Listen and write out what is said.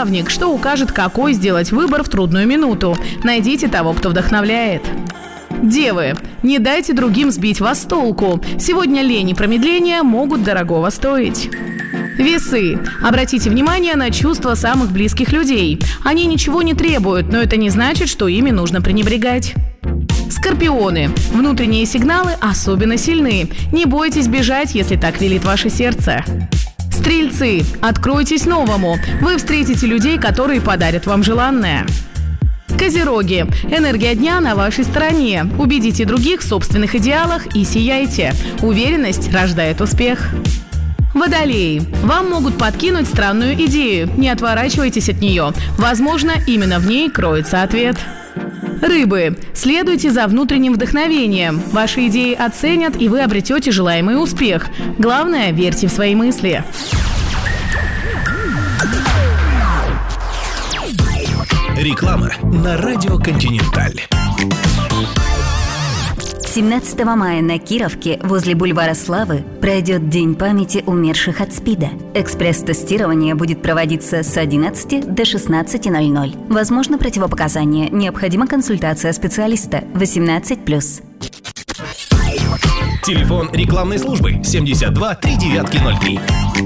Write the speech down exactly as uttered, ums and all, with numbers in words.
наставник, что укажет, какой сделать выбор в трудную минуту. Найдите того, кто вдохновляет. Девы, не дайте другим сбить вас с толку. Сегодня лень и промедление могут дорогого стоить. Весы. Обратите внимание на чувства самых близких людей. Они ничего не требуют, но это не значит, что ими нужно пренебрегать. Скорпионы. Внутренние сигналы особенно сильны. Не бойтесь бежать, если так велит ваше сердце. Стрельцы. Откройтесь новому. Вы встретите людей, которые подарят вам желанное. Козероги. Энергия дня на вашей стороне. Убедите других в собственных идеалах и сияйте. Уверенность рождает успех. Водолеи. Вам могут подкинуть странную идею. Не отворачивайтесь от нее. Возможно, именно в ней кроется ответ. Рыбы. Следуйте за внутренним вдохновением. Ваши идеи оценят, и вы обретете желаемый успех. Главное, верьте в свои мысли. Реклама на радио «Континенталь». семнадцатого мая на Кировке возле бульвара Славы пройдет День памяти умерших от СПИДа. Экспресс-тестирование будет проводиться с одиннадцати до шестнадцати ноль-ноль. Возможно противопоказания. Необходима консультация специалиста. восемнадцать плюс. Телефон рекламной службы семьдесят два три девятки ноль три.